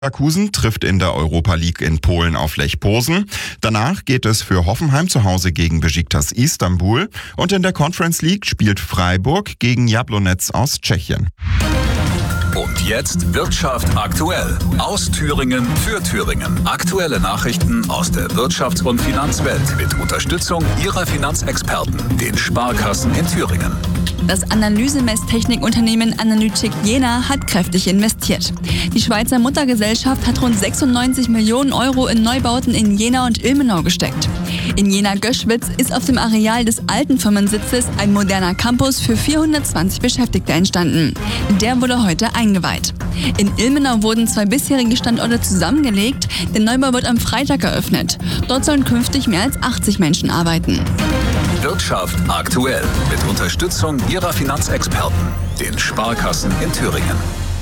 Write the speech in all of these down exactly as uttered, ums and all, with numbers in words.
Leverkusen trifft in der Europa League in Polen auf Lech Posen. Danach geht es für Hoffenheim zu Hause gegen Besiktas Istanbul. Und in der Conference League spielt Freiburg gegen Jablonec aus Tschechien. Und jetzt Wirtschaft aktuell. Aus Thüringen für Thüringen. Aktuelle Nachrichten aus der Wirtschafts- und Finanzwelt mit Unterstützung Ihrer Finanzexperten, den Sparkassen in Thüringen. Das Analysemesstechnikunternehmen Analytics Jena hat kräftig investiert. Die Schweizer Muttergesellschaft hat rund sechsundneunzig Millionen Euro in Neubauten in Jena und Ilmenau gesteckt. In Jena-Göschwitz ist auf dem Areal des alten Firmensitzes ein moderner Campus für vierhundertzwanzig Beschäftigte entstanden. Der wurde heute eingeweiht. In Ilmenau wurden zwei bisherige Standorte zusammengelegt. Der Neubau wird am Freitag eröffnet. Dort sollen künftig mehr als achtzig Menschen arbeiten. Wirtschaft aktuell mit Unterstützung Ihrer Finanzexperten, den Sparkassen in Thüringen.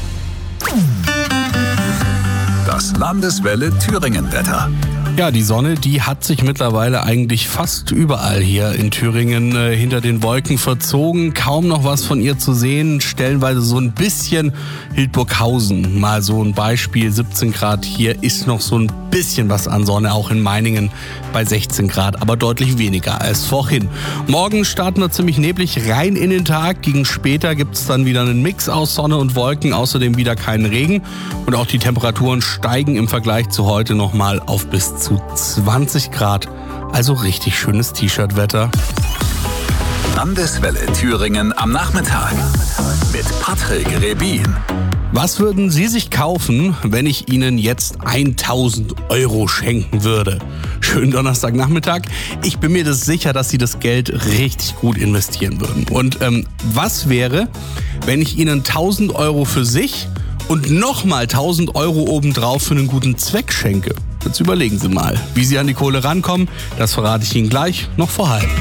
Das Landeswelle Thüringen-Wetter. Ja, die Sonne, die hat sich mittlerweile eigentlich fast überall hier in Thüringen äh, hinter den Wolken verzogen. Kaum noch was von ihr zu sehen. Stellenweise so ein bisschen Hildburghausen. Mal so ein Beispiel, siebzehn Grad. Hier ist noch so ein bisschen was an Sonne, auch in Meiningen bei sechzehn Grad, aber deutlich weniger als vorhin. Morgen starten wir ziemlich neblig rein in den Tag. Gegen später gibt es dann wieder einen Mix aus Sonne und Wolken, außerdem wieder keinen Regen. Und auch die Temperaturen steigen im Vergleich zu heute nochmal auf bis zu zwanzig Grad. Also richtig schönes T-Shirt-Wetter. Landeswelle Thüringen am Nachmittag mit Patrick Rebin. Was würden Sie sich kaufen, wenn ich Ihnen jetzt tausend Euro schenken würde? Schönen Donnerstagnachmittag. Ich bin mir das sicher, dass Sie das Geld richtig gut investieren würden. Und ähm, was wäre, wenn ich Ihnen tausend Euro für sich und nochmal tausend Euro obendrauf für einen guten Zweck schenke? Jetzt überlegen Sie mal, wie Sie an die Kohle rankommen. Das verrate ich Ihnen gleich noch vor halb.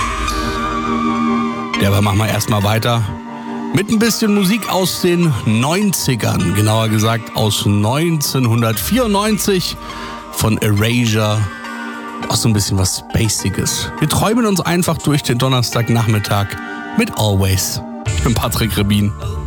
Ja, aber machen wir erstmal weiter mit ein bisschen Musik aus den neunzigern. Genauer gesagt aus neunzehnhundertvierundneunzig von Erasure. Auch so ein bisschen was Spaciges. Wir träumen uns einfach durch den Donnerstagnachmittag mit Always. Ich bin Patrick Rebin.